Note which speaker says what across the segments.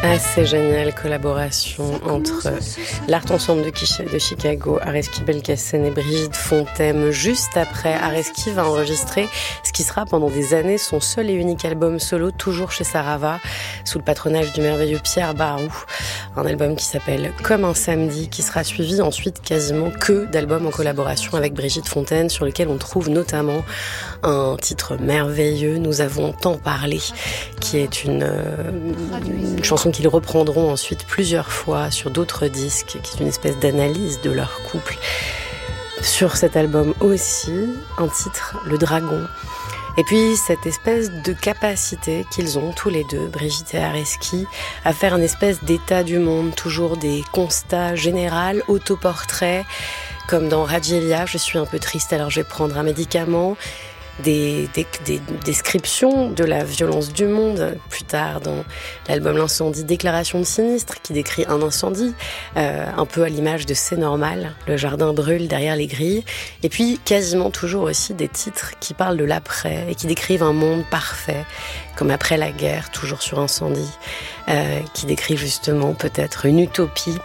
Speaker 1: Assez géniale collaboration entre l'Art Ensemble de Chicago, Areski Belkacem et Brigitte Fontaine. Juste après, Areski va enregistrer ce qui sera pendant des années son seul et unique album solo, toujours chez Sarava, sous le patronage du merveilleux Pierre Barou. Un album qui s'appelle Comme un samedi, qui sera suivi ensuite quasiment que d'albums en collaboration avec Brigitte Fontaine, sur lequel on trouve notamment un titre merveilleux, Nous avons tant parlé, qui est une chanson qu'ils reprendront ensuite plusieurs fois sur d'autres disques, qui est une espèce d'analyse de leur couple. Sur cet album aussi, un titre, Le Dragon. Et puis cette espèce de capacité qu'ils ont tous les deux, Brigitte et Areski, à faire une espèce d'état du monde, toujours des constats généraux, autoportraits, comme dans Radjelia, je suis un peu triste alors je vais prendre un médicament. Des descriptions de la violence du monde, plus tard dans l'album L'Incendie, Déclaration de sinistre, qui décrit un incendie, un peu à l'image de C'est normal, le jardin brûle derrière les grilles, et puis quasiment toujours aussi des titres qui parlent de l'après et qui décrivent un monde parfait, comme Après la guerre, toujours sur Incendie, qui décrit justement peut-être une utopie.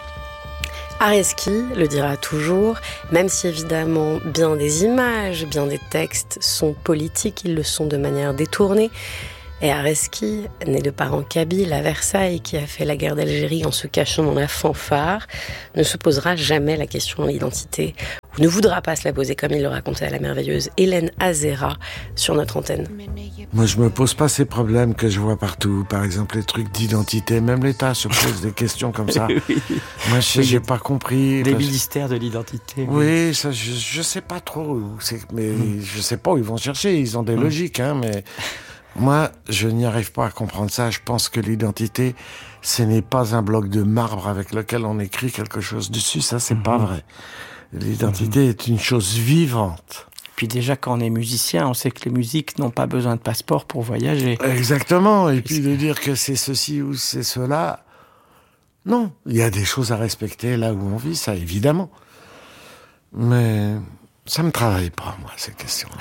Speaker 1: Areski le dira toujours, même si évidemment bien des images, bien des textes sont politiques, ils le sont de manière détournée. Et Areski, né de parents kabyles à Versailles, qui a fait la guerre d'Algérie en se cachant dans la fanfare, ne se posera jamais la question de l'identité, ou ne voudra pas se la poser comme il le racontait à la merveilleuse Hélène Azera sur notre antenne.
Speaker 2: Moi, je me pose pas ces problèmes que je vois partout. Par exemple, les trucs d'identité. Même l'État se pose des questions comme ça.
Speaker 3: Oui.
Speaker 2: Moi, j'ai pas compris.
Speaker 3: Les ministères de l'identité.
Speaker 2: Oui, ça, je sais pas trop où c'est, mais je sais pas où ils vont chercher. Ils ont des logiques, hein, mais moi, je n'y arrive pas à comprendre ça. Je pense que l'identité, ce n'est pas un bloc de marbre avec lequel on écrit quelque chose dessus. Ça, c'est pas vrai. L'identité est une chose vivante.
Speaker 3: Puis déjà, quand on est musicien, on sait que les musiques n'ont pas besoin de passeport pour voyager.
Speaker 2: Exactement. Et puis de dire que c'est ceci ou c'est cela, non. Il y a des choses à respecter là où on vit, ça, évidemment. Mais ça me travaille pas, moi, ces questions.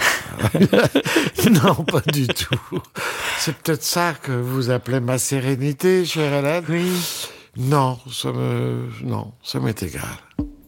Speaker 2: Non, pas du tout. C'est peut-être ça que vous appelez ma sérénité, chère Hélène.
Speaker 3: Oui.
Speaker 2: Non, ça m'est égal.